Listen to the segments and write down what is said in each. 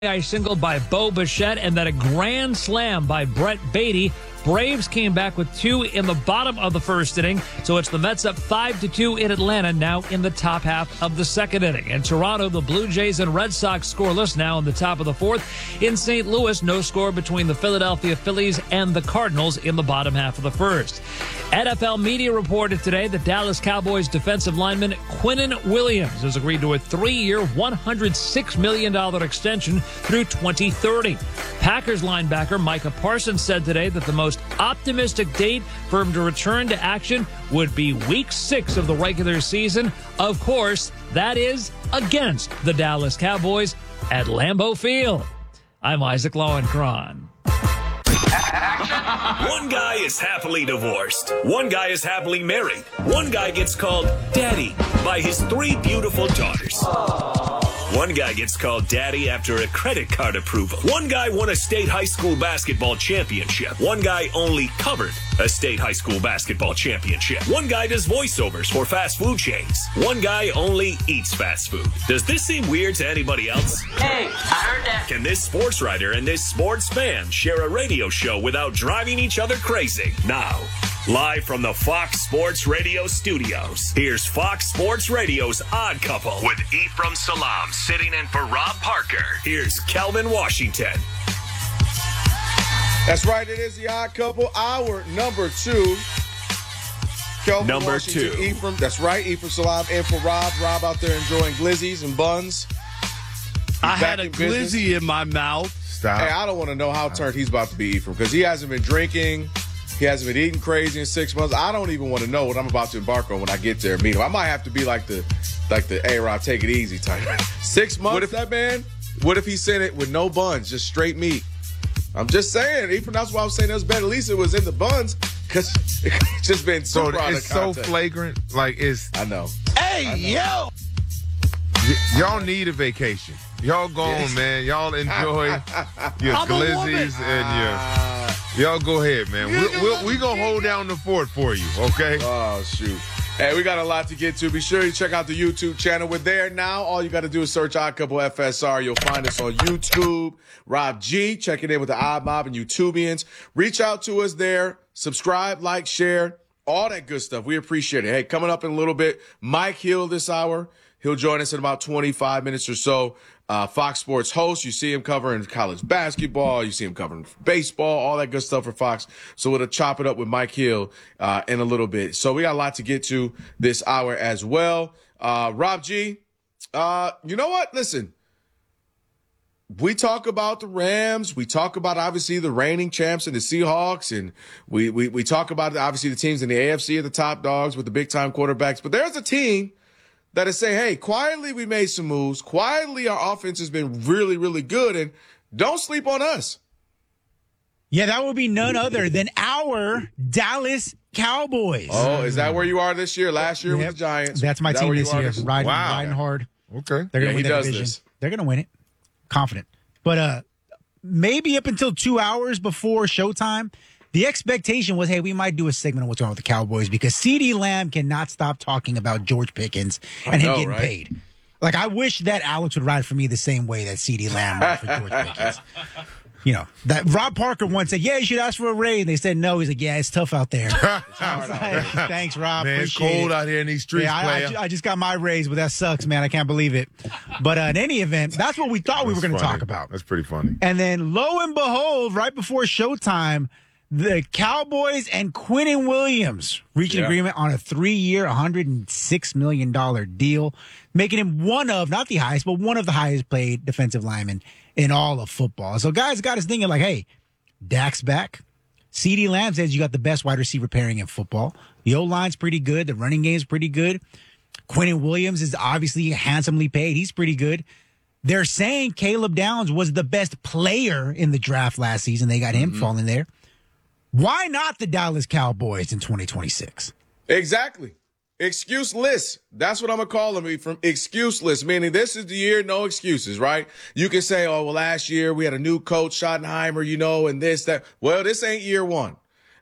single by Bo Bichette, and then a grand slam by Brett Beatty. Braves came back with two in the bottom of the first inning, so it's the Mets up 5-2 in Atlanta now in the top half of the second inning. In Toronto, the Blue Jays and Red Sox scoreless now in the top of the fourth. In St. Louis, no score between the Philadelphia Phillies and the Cardinals in the bottom half of the first. NFL media reported today that Dallas Cowboys defensive lineman Quinnen Williams has agreed to a 3-year, $106 million extension through 2030. Packers linebacker Micah Parsons said today that the most optimistic date for him to return to action would be Week 6 of the regular season. Of course, that is against the Dallas Cowboys at Lambeau Field. I'm Isaac Lowenkron. One guy is happily divorced. One guy is happily married. One guy gets called Daddy by his 3 beautiful daughters. One guy gets called Daddy after a credit card approval. One guy won a state high school basketball championship. One guy only covered a state high school basketball championship. One guy does voiceovers for fast food chains. One guy only eats fast food. Does this seem weird to anybody else? Hey, I heard that. Can this sports writer and this sports fan share a radio show without driving each other crazy? Now, live from the Fox Sports Radio studios, here's Fox Sports Radio's Odd Couple with Ephraim Salam sitting in for Rob Parker. Here's Kelvin Washington. That's right, it is the Odd Couple, hour number 2. Kelvin Number Washington, 2. Ephraim, that's right, Ephraim Salam in for Rob. Rob out there enjoying glizzies and buns. I had a glizzy in my mouth. Stop. Hey, I don't want to know how turned he's about to be, Ephraim, because he hasn't been drinking. He hasn't been eating crazy in 6 months. I don't even want to know what I'm about to embark on when I get there and meet him. I might have to be like the A-Rod, take it easy type. 6 months, what if that man? What if he sent it with no buns, just straight meat? I'm just saying, Ephraim, that's why I was saying it was better. At least it was in the buns, because it's just been super out of it's so context. Flagrant. Like, it's... I know. Hey, yo! Y'all need a vacation. Y'all go on, man. Y'all enjoy your glizzies and y'all go ahead, man. We gonna hold down the fort for you, okay? Oh, shoot. Hey, we got a lot to get to. Be sure you check out the YouTube channel. We're there now. All you got to do is search Odd Couple FSR. You'll find us on YouTube. Rob G, checking in with the Odd Mob and YouTubians. Reach out to us there. Subscribe, like, share, all that good stuff. We appreciate it. Hey, coming up in a little bit, Mike Hill this hour. He'll join us in about 25 minutes or so. Fox Sports host. You see him covering college basketball. You see him covering baseball, all that good stuff for Fox. So we'll chop it up with Mike Hill in a little bit. So we got a lot to get to this hour as well. Rob G, you know what? Listen, we talk about the Rams. We talk about, obviously, the reigning champs and the Seahawks. And we talk about, obviously, the teams in the AFC are the top dogs with the big-time quarterbacks. But there's a team that is saying, hey, quietly we made some moves. Quietly our offense has been really, really good, and don't sleep on us. Yeah, that would be none other than our Dallas Cowboys. Oh, is that where you are this year? Last year with the Giants. That's my team this year. Riding hard. Okay. They're going to win that division. They're going to win it. Confident. But maybe up until 2 hours before showtime, the expectation was, hey, we might do a segment on what's wrong with the Cowboys because CeeDee Lamb cannot stop talking about George Pickens and him getting paid. Like, I wish that Alex would ride for me the same way that CeeDee Lamb rides for George Pickens. You know, that Rob Parker once said, yeah, you should ask for a raise. They said no. He's like, yeah, it's tough out there. Thanks, Rob. Man, it's cold out here in these streets, I just got my raise, but that sucks, man. I can't believe it. But in any event, that's what we thought we were going to talk about. That's pretty funny. And then, lo and behold, right before showtime, the Cowboys and Quinnen Williams reach an agreement on a 3-year, $106 million deal, making him one of, not the highest, but one of the highest paid defensive linemen in all of football. So guys got us thinking like, hey, Dak's back. CeeDee Lamb says you got the best wide receiver pairing in football. The O-line's pretty good. The running game's pretty good. Quinnen Williams is obviously handsomely paid. He's pretty good. They're saying Caleb Downs was the best player in the draft last season. They got him falling there. Why not the Dallas Cowboys in 2026? Exactly. Excuseless. That's what I'm going to call them from excuseless, meaning this is the year, no excuses, right? You can say, oh, well, last year we had a new coach, Schottenheimer, and this, that. Well, this ain't year one.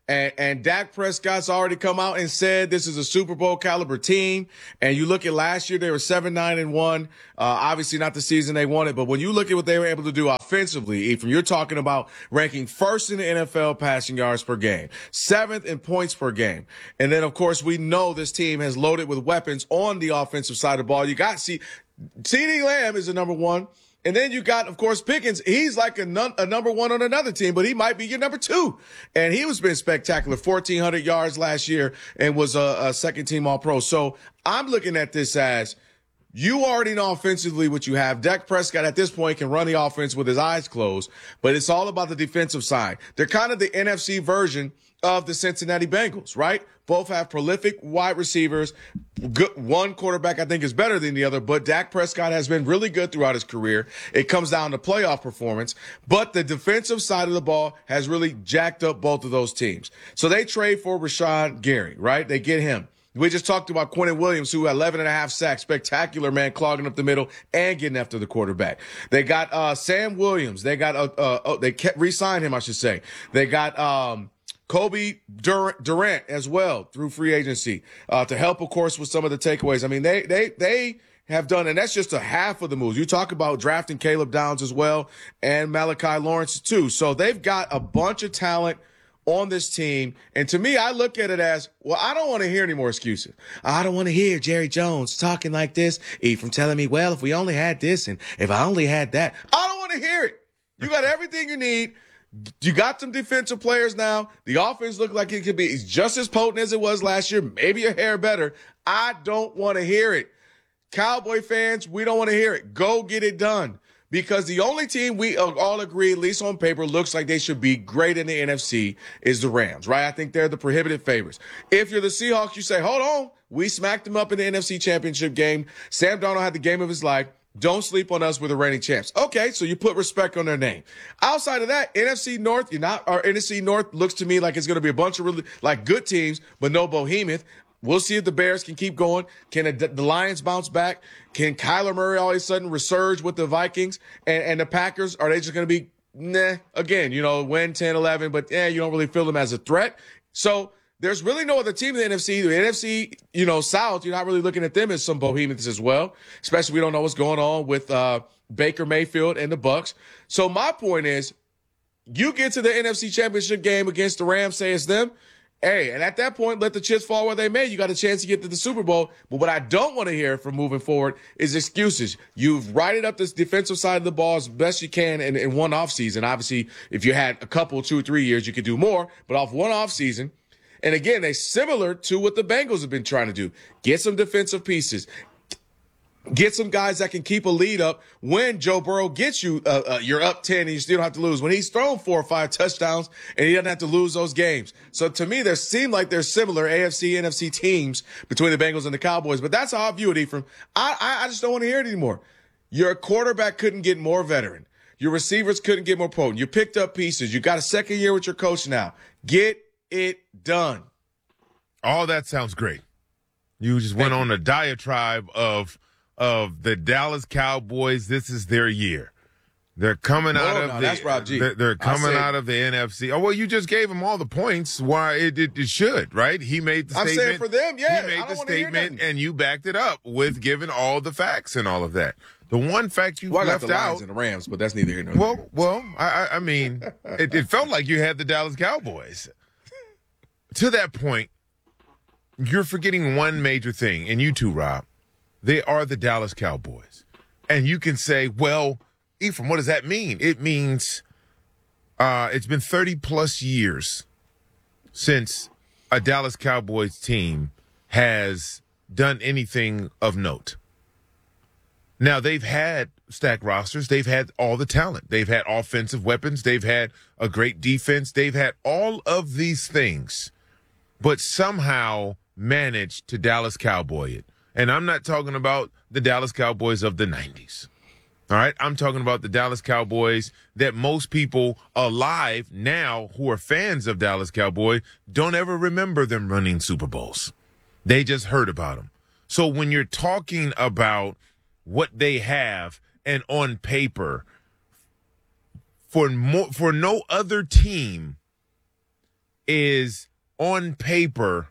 And Dak Prescott's already come out and said this is a Super Bowl caliber team. And you look at last year, they were 7-9-1. Obviously not the season they wanted, but when you look at what they were able to do offensively, Ephraim, you're talking about ranking first in the NFL passing yards per game, 7th in points per game. And then, of course, we know this team has loaded with weapons on the offensive side of the ball. You got CeeDee Lamb is the number one. And then you got, of course, Pickens. He's like a number one on another team, but he might be your number two. And he was been spectacular, 1,400 yards last year and was a second-team All-Pro. So I'm looking at this as you already know offensively what you have. Dak Prescott at this point can run the offense with his eyes closed, but it's all about the defensive side. They're kind of the NFC version of the Cincinnati Bengals, right? Both have prolific wide receivers. One quarterback I think is better than the other, but Dak Prescott has been really good throughout his career. It comes down to playoff performance, but the defensive side of the ball has really jacked up both of those teams. So they trade for Rashawn Gary, right? They get him. We just talked about Quinnen Williams, who had 11.5 sacks. Spectacular, man, clogging up the middle and getting after the quarterback. They got Sam Williams. They got they re-signed him, I should say. They got Kobe Durant as well through free agency to help, of course, with some of the takeaways. I mean, they have done, and that's just a half of the moves. You talk about drafting Caleb Downs as well and Malachi Lawrence too. So they've got a bunch of talent on this team. And to me, I look at it as, well, I don't want to hear any more excuses. I don't want to hear Jerry Jones talking like this, Ephraim telling me, well, if we only had this and if I only had that. I don't want to hear it. You got everything you need. You got some defensive players now. The offense looked like it could be just as potent as it was last year, maybe a hair better. I don't want to hear it. Cowboy fans, we don't want to hear it. Go get it done. Because the only team we all agree, at least on paper, looks like they should be great in the NFC is the Rams, right? I think they're the prohibitive favorites. If you're the Seahawks, you say, hold on, we smacked them up in the NFC Championship game. Sam Darnold had the game of his life. Don't sleep on us. We're the reigning champs. Okay, so you put respect on their name. Outside of that, NFC North, NFC North looks to me like it's going to be a bunch of really like good teams, but no behemoth. We'll see if the Bears can keep going. Can the Lions bounce back? Can Kyler Murray all of a sudden resurge with the Vikings? And the Packers, are they just going to be, again, win 10-11, but you don't really feel them as a threat. So there's really no other team in the NFC. The NFC, South, you're not really looking at them as some behemoths as well, especially we don't know what's going on with Baker Mayfield and the Bucs. So my point is, you get to the NFC Championship game against the Rams, say it's them. Hey, and at that point, let the chips fall where they may. You got a chance to get to the Super Bowl. But what I don't want to hear from moving forward is excuses. You've righted up this defensive side of the ball as best you can in one offseason. Obviously, if you had a couple, 2 or 3 years, you could do more. But off one offseason, and again, they're similar to what the Bengals have been trying to do. Get some defensive pieces. Get some guys that can keep a lead up when Joe Burrow gets you, you're up 10 and you still don't have to lose. When he's thrown 4 or 5 touchdowns and he doesn't have to lose those games. So to me, there seem like there's similar AFC, NFC teams between the Bengals and the Cowboys. But that's how I view it, Ephraim. I just don't want to hear it anymore. Your quarterback couldn't get more veteran. Your receivers couldn't get more potent. You picked up pieces. You got a second year with your coach now. Get it done. All that sounds great. You just went on a diatribe of the Dallas Cowboys. This is their year. They're coming that's Rob G. They're coming out of the NFC. Oh, well, you just gave him all the points why it should, right? He made the statement. I'm saying for them, yeah. He made the statement, and you backed it up with giving all the facts and all of that. The one fact you left I got the Lions out. and the Rams, but that's neither here nor there. Well, I mean, it felt like you had the Dallas Cowboys. To that point, you're forgetting one major thing, and you too, Rob. They are the Dallas Cowboys. And you can say, well, Ephraim, what does that mean? It means it's been 30-plus years since a Dallas Cowboys team has done anything of note. Now, they've had stacked rosters. They've had all the talent. They've had offensive weapons. They've had a great defense. They've had all of these things, but somehow managed to Dallas Cowboy it. And I'm not talking about the Dallas Cowboys of the 90s. All right? I'm talking about the Dallas Cowboys that most people alive now who are fans of Dallas Cowboys don't ever remember them running Super Bowls. They just heard about them. So when you're talking about what they have and on paper, for no other team is on paper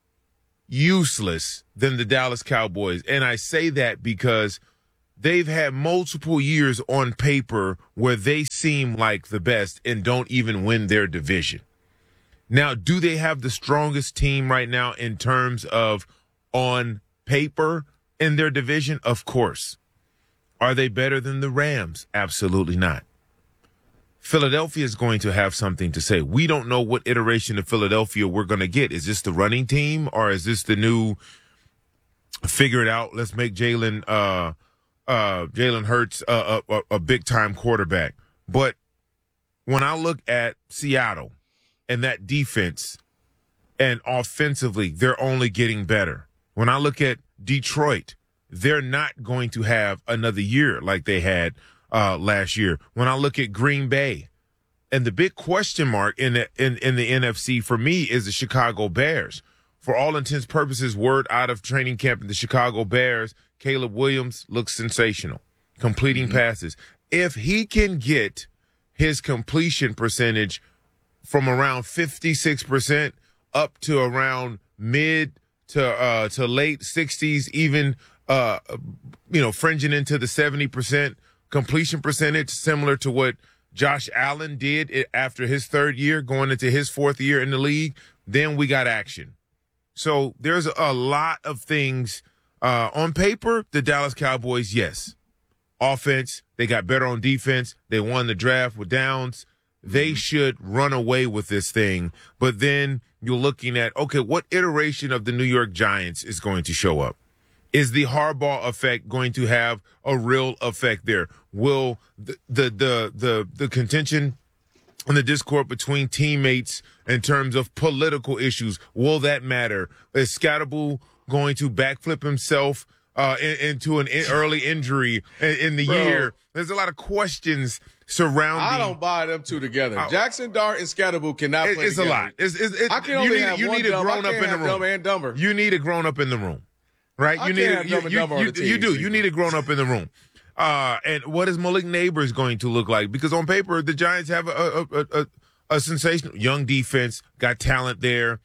useless than the Dallas Cowboys. And I say that because they've had multiple years on paper where they seem like the best and don't even win their division. Now, do they have the strongest team right now in terms of on paper in their division? Of course. Are they better than the Rams? Absolutely not. Philadelphia is going to have something to say. We don't know what iteration of Philadelphia we're going to get. Is this the running team or is this the new figure it out? Let's make Jalen Hurts a big time quarterback. But when I look at Seattle and that defense and offensively, they're only getting better. When I look at Detroit, they're not going to have another year like they had last year. When I look at Green Bay, and the big question mark in the NFC for me is the Chicago Bears. For all intents and purposes, word out of training camp, the Chicago Bears, Caleb Williams looks sensational, completing passes. If he can get his completion percentage from around 56% up to around mid to late 60s, even fringing into the 70% completion percentage, similar to what Josh Allen did after his third year, going into his fourth year in the league, then we got action. So there's a lot of things on paper. The Dallas Cowboys, yes. Offense, they got better on defense. They won the draft with Downs. They should run away with this thing. But then you're looking at, okay, what iteration of the New York Giants is going to show up? Is the Harbaugh effect going to have a real effect there? Will the contention and the discord between teammates in terms of political issues, will that matter? Is Scatterbull going to backflip himself into an early injury in the year? There's a lot of questions surrounding. I don't buy them two together. Jackson Dart and Scatterbull cannot play it's together. It's a lot. I can only have you one need a dumb. grown I up can't in the have room. dumb and dumber. You need a grown up in the room, right? You do. You need a grown up in the room. And what is Malik Neighbors going to look like? Because on paper, the Giants have a sensational young defense, got talent there.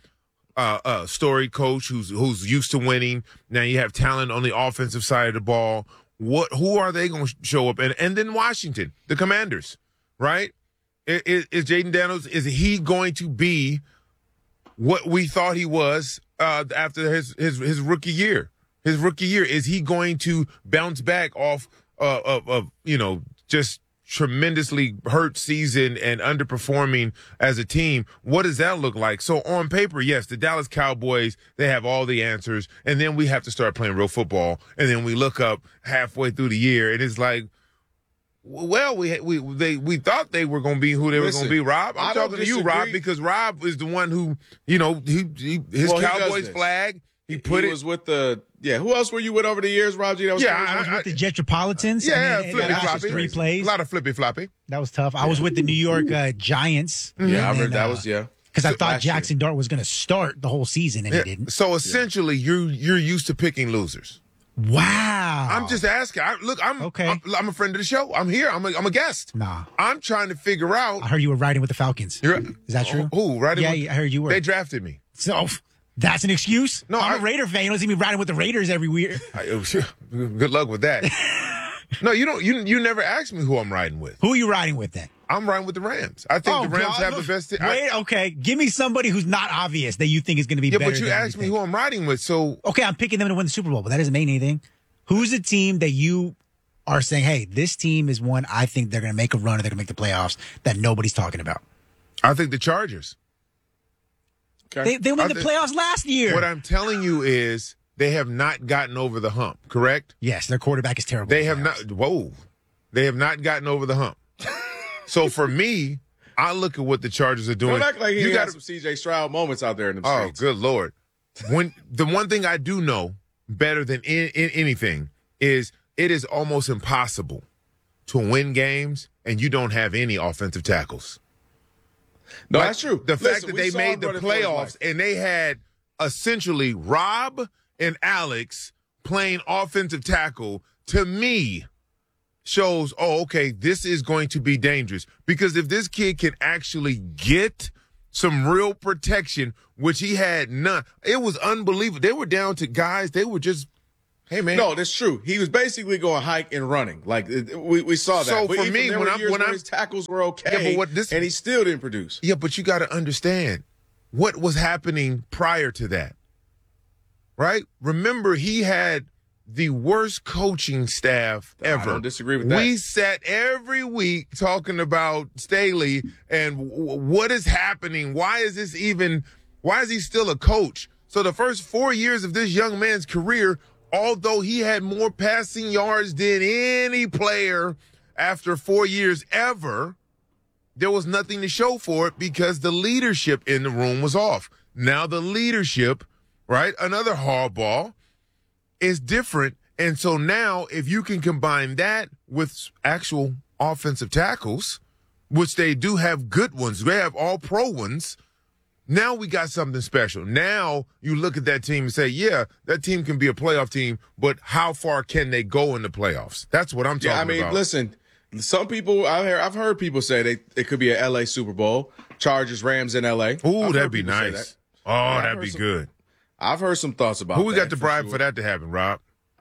A storied coach who's used to winning. Now you have talent on the offensive side of the ball. Who are they going to show up? And then Washington, the Commanders, right? Is Jaden Daniels, is he going to be what we thought he was after his rookie year? His rookie year, is he going to bounce back off of just tremendously hurt season and underperforming as a team? What does that look like? So on paper, yes, the Dallas Cowboys, they have all the answers, and then we have to start playing real football, and then we look up halfway through the year and it's like, well, we thought they were going to be who they were going to be, Rob. I'm talking to you, Rob, because Rob is the one who, his Cowboys flag. He was with the who else were you with over the years, Rob G? I was with the Jetropolitans. Flippy floppy. 3 plays. A lot of flippy floppy. That was tough. I was with the New York Giants. Yeah, I heard that was because I thought Jackson Dart was going to start the whole season and he didn't. So essentially, you're used to picking losers. Wow. I'm just asking. I'm a friend of the show. I'm here. I'm a guest. Nah. I'm trying to figure out. I heard you were riding with the Falcons. Is that true? Who riding? Yeah, I heard you were. They drafted me. So that's an excuse? No, I'm a Raider fan. You don't see me riding with the Raiders every year. Good luck with that. No, you don't. You never asked me who I'm riding with. Who are you riding with then? I'm riding with the Rams. I think the Rams have the best team. Okay. Give me somebody who's not obvious that you think is going to be better. Yeah, but you asked me who I'm riding with, so. Okay, I'm picking them to win the Super Bowl, but that doesn't mean anything. Who's a team that you are saying, hey, this team is one I think they're going to make a run or they're going to make the playoffs that nobody's talking about? I think the Chargers. Okay. They won the playoffs last year. What I'm telling you is they have not gotten over the hump, correct? Yes, their quarterback is terrible. They have not. Whoa. They have not gotten over the hump. So for me, I look at what the Chargers are doing. Don't act like you got some C.J. Stroud moments out there in the streets. Oh, good Lord. The one thing I do know better than anything is it is almost impossible to win games and you don't have any offensive tackles. No, that's true. The fact that they made the playoffs and they had essentially Rob and Alex playing offensive tackle, to me, shows, okay, this is going to be dangerous. Because if this kid can actually get some real protection, which he had none. It was unbelievable. They were down to guys. They were just, hey, man. No, that's true. He was basically going hike and running. Like, we saw that. So but for me, when his tackles were okay, yeah, but and he still didn't produce. Yeah, but you got to understand what was happening prior to that, right? Remember, he had the worst coaching staff ever. I don't disagree with that. We sat every week talking about Staley and what is happening. Why is he still a coach? So the first 4 years of this young man's career, although he had more passing yards than any player after 4 years ever, there was nothing to show for it because the leadership in the room was off. Now the leadership, right, another Harbaugh, is different. And so now if you can combine that with actual offensive tackles, which they do have good ones, they have all pro ones, now we got something special. Now you look at that team and say, yeah, that team can be a playoff team, but how far can they go in the playoffs? That's what I'm talking about. Listen, some people, I've heard people say it could be a LA Super Bowl, Chargers, Rams in LA. Ooh, that'd be nice. Oh, that'd be good. I've heard some thoughts about Who we that. got to bribe for that to happen, Rob?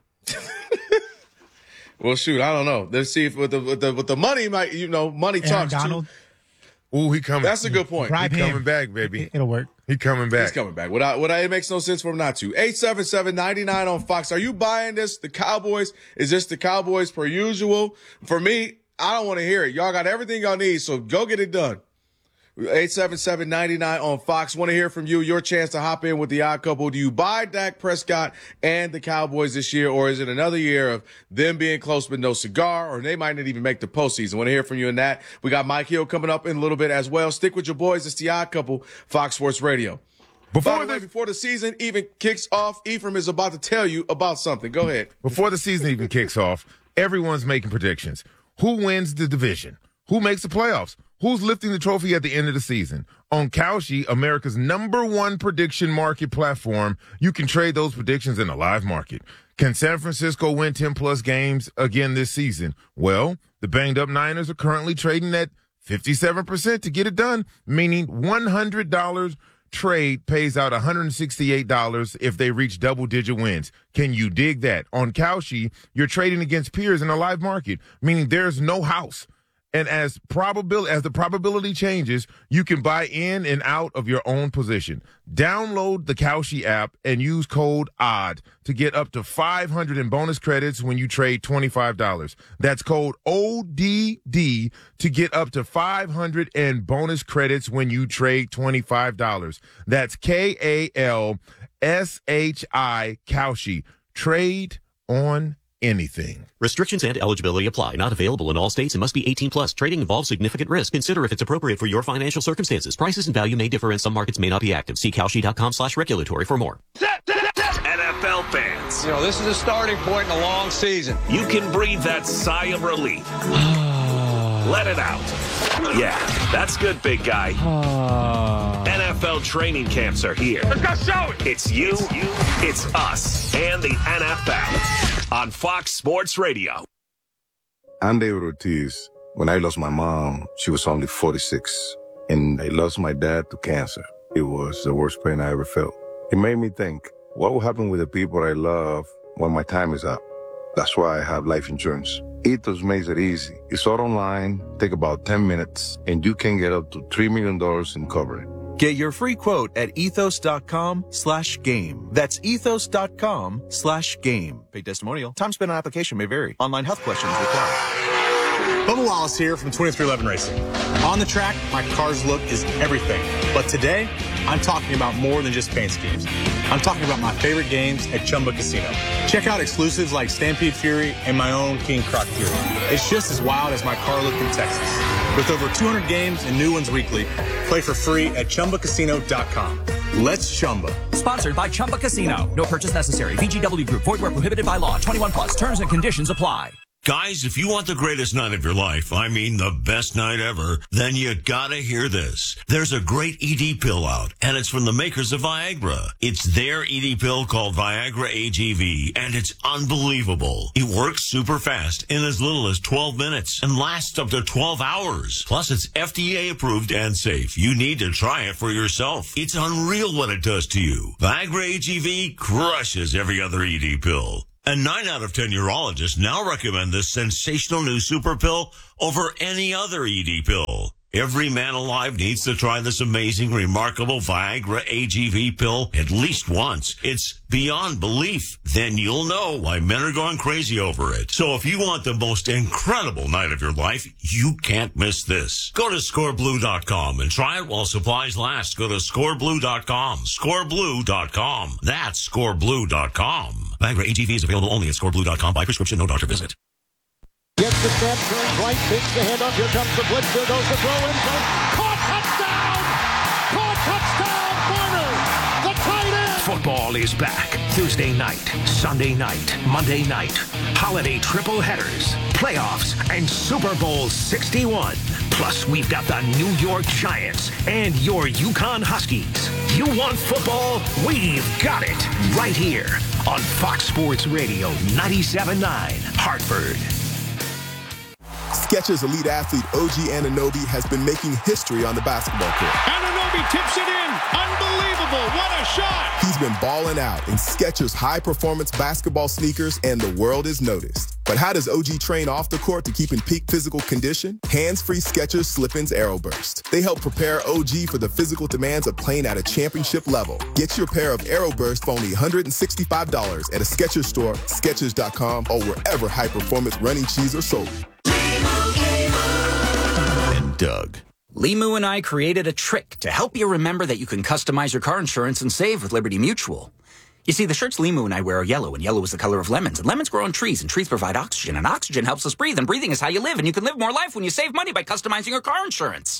Well, shoot, I don't know. Let's see if with the money, money talks. Donald. Ooh, he coming. That's a good point. Bribe He him. coming back, baby. It'll work. He coming back. He's coming back. It makes no sense for him not to. 877-99 on Fox. Are you buying this? The Cowboys? Is this the Cowboys per usual? For me, I don't want to hear it. Y'all got everything y'all need, so go get it done. 877-99 on Fox. Want to hear from you. Your chance to hop in with the Odd Couple. Do you buy Dak Prescott and the Cowboys this year, or is it another year of them being close but no cigar, or they might not even make the postseason? Want to hear from you on that. We got Mike Hill coming up in a little bit as well. Stick with your boys. It's the Odd Couple, Fox Sports Radio. Before the season even kicks off, Ephraim is about to tell you about something. Go ahead. Before the season even kicks off, everyone's making predictions. Who wins the division? Who makes the playoffs? Who's lifting the trophy at the end of the season? On Kalshi, America's #1 prediction market platform, you can trade those predictions in a live market. Can San Francisco win 10-plus games again this season? Well, the banged-up Niners are currently trading at 57% to get it done, meaning $100 trade pays out $168 if they reach double-digit wins. Can you dig that? On Kalshi, you're trading against peers in a live market, meaning there's no house. And as the probability changes, you can buy in and out of your own position. Download the Kalshi app and use code ODD to get up to $500 in bonus credits when you trade $25. That's code ODD to get up to $500 in bonus credits when you trade $25. That's KALSHI, Kalshi. Trade on anything. Restrictions and eligibility apply. Not available in all states and must be 18 plus. Trading involves significant risk. Consider if it's appropriate for your financial circumstances. Prices and value may differ and some markets may not be active. See Kalshi.com/regulatory for more. NFL fans, this is a starting point in a long season. you can breathe that sigh of relief. Let it out. Yeah, that's good, big guy. NFL training camps are here. Let's go show it. It's you, it's us, and the NFL on Fox Sports Radio. I'm David Ortiz. When I lost my mom, she was only 46, and I lost my dad to cancer. It was the worst pain I ever felt. It made me think, what will happen with the people I love when my time is up? That's why I have life insurance. Ethos makes it easy. It's all online, take about 10 minutes, and you can get up to $3 million in coverage. Get your free quote at ethos.com/game. That's ethos.com/game. Paid testimonial. Time spent on application may vary. Online health questions required. Bubba Wallace here from 2311 Racing. On the track, my car's look is everything. But today, I'm talking about more than just paint schemes. I'm talking about my favorite games at Chumba Casino. Check out exclusives like Stampede Fury and my own King Croc Fury. It's just as wild as my car look in Texas. With over 200 games and new ones weekly, play for free at ChumbaCasino.com. Let's Chumba. Sponsored by Chumba Casino. No purchase necessary. VGW Group. Void where prohibited by law. 21 plus. Terms and conditions apply. Guys, if you want the greatest night of your life, I mean the best night ever, then you gotta hear this. There's a great ED pill out, and it's from the makers of Viagra. It's their ED pill called Viagra AGV, and it's unbelievable. It works super fast in as little as 12 minutes and lasts up to 12 hours. Plus, it's FDA approved and safe. You need to try it for yourself. It's unreal what it does to you. Viagra AGV crushes every other ED pill. And 9 out of 10 urologists now recommend this sensational new super pill over any other ED pill. Every man alive needs to try this amazing, remarkable Viagra AGV pill at least once. It's beyond belief. Then you'll know why men are going crazy over it. So if you want the most incredible night of your life, you can't miss this. Go to scoreblue.com and try it while supplies last. Go to scoreblue.com. Scoreblue.com. That's scoreblue.com. Viagra AGV is available only at scoreblue.com by prescription, no doctor visit. Gets the snap, turns right, takes the handoff. Here comes the blitz. There goes the throw in front. Caught, touchdown! Caught, touchdown, Warner! The tight end! Football is back. Tuesday night, Sunday night, Monday night. Holiday triple headers, playoffs, and Super Bowl 61. Plus, we've got the New York Giants and your Yukon Huskies. You want football? We've got it right here on Fox Sports Radio 97.9 Hartford. Skechers elite athlete OG Anunoby has been making history on the basketball court. Anunoby tips it in. Unbelievable. What a shot. He's been balling out in Skechers high-performance basketball sneakers, and the world is noticed. But how does OG train off the court to keep in peak physical condition? Hands-free Skechers Slip-ins Aeroburst. They help prepare OG for the physical demands of playing at a championship level. Get your pair of Aeroburst for only $165 at a Skechers store, Skechers.com, or wherever high-performance running shoes are sold. And Doug. Limu and I created a trick to help you remember that you can customize your car insurance and save with Liberty Mutual. You see, the shirts Limu and I wear are yellow, and yellow is the color of lemons. And lemons grow on trees, and trees provide oxygen, and oxygen helps us breathe, and breathing is how you live, and you can live more life when you save money by customizing your car insurance.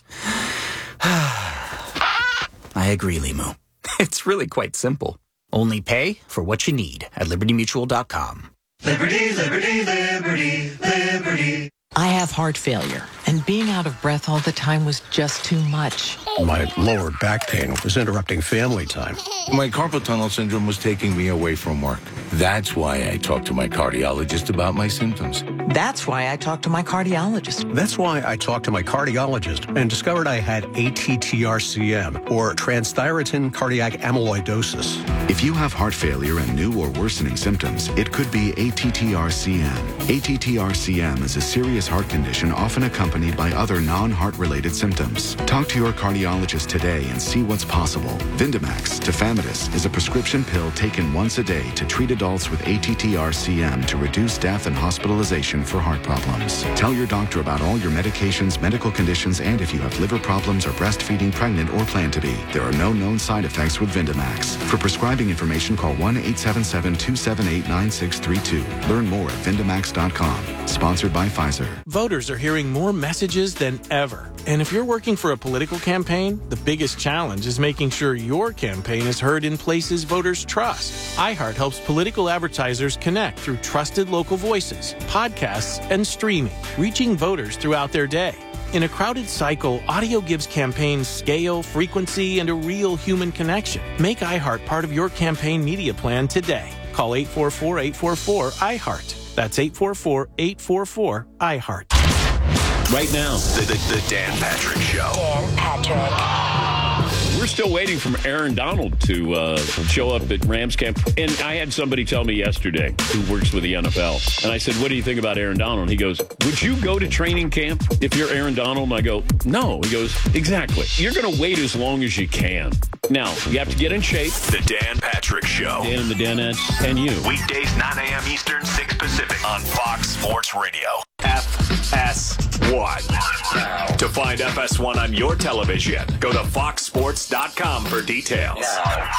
I agree, Limu. It's really quite simple. Only pay for what you need at LibertyMutual.com. Liberty, liberty, liberty, liberty. I have heart failure, and being out of breath all the time was just too much. My lower back pain was interrupting family time. My carpal tunnel syndrome was taking me away from work. That's why I talked to my cardiologist about my symptoms. That's why I talked to my cardiologist. That's why I talked to my cardiologist and discovered I had ATTR-CM, or transthyretin cardiac amyloidosis. If you have heart failure and new or worsening symptoms, it could be ATTR-CM. ATTR-CM is a serious heart condition often accompanied by other non-heart-related symptoms. Talk to your cardiologist today and see what's possible. Vindamax, tafamidis, is a prescription pill taken once a day to treat adults with ATTR-CM to reduce death and hospitalization for heart problems. Tell your doctor about all your medications, medical conditions, and if you have liver problems or breastfeeding, pregnant, or plan to be. There are no known side effects with Vindamax. For prescribing information, call 1-877-278-9632. Learn more at Vindamax.com. Sponsored by Pfizer. Voters are hearing more messages than ever. And if you're working for a political campaign, the biggest challenge is making sure your campaign is heard in places voters trust. iHeart helps political advertisers connect through trusted local voices, podcasts, and streaming, reaching voters throughout their day. In a crowded cycle, audio gives campaigns scale, frequency, and a real human connection. Make iHeart part of your campaign media plan today. Call 844-844-iHeart. That's 844-844-iHeart. Right now, the Dan Patrick Show. Dan Patrick. We're still waiting for Aaron Donald to show up at Rams camp. And I had somebody tell me yesterday who works with the NFL. And I said, what do you think about Aaron Donald? And he goes, would you go to training camp if you're Aaron Donald? And I go, no. He goes, exactly. You're going to wait as long as you can. Now, you have to get in shape. The Dan Patrick Show. Dan and the Danettes and you. Weekdays, 9 a.m. Eastern, 6 Pacific on Fox Sports Radio. FS1. To find FS1 on your television, go to foxsports.com for details.